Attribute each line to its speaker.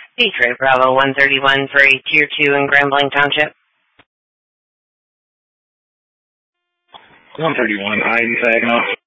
Speaker 1: Detroit Bravo 131 for a Tier 2 in Grambling Township.
Speaker 2: 131, I'm Saginaw.